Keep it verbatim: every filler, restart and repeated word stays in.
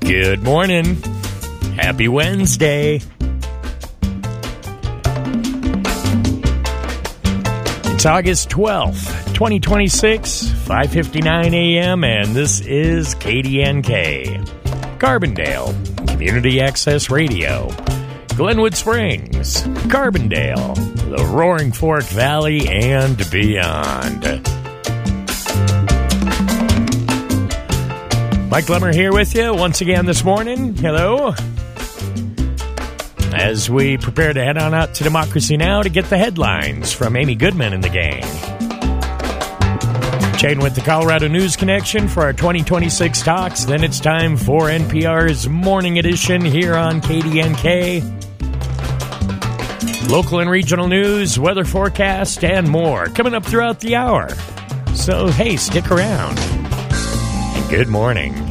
Good morning. Happy Wednesday. It's August twelfth, twenty twenty-six, five fifty-nine a.m., and this is K D N K, Carbondale, Community Access Radio, Glenwood Springs, Carbondale, the Roaring Fork Valley, and beyond. Mike Lemmer here with you once again this morning. Hello. As we prepare to head on out to Democracy Now! To get the headlines from Amy Goodman and the gang. Chain with the Colorado News Connection for our twenty twenty-six talks. Then it's time for N P R's Morning Edition here on K D N K. Local and regional news, weather forecast, and more coming up throughout the hour. So, hey, stick around. And good morning.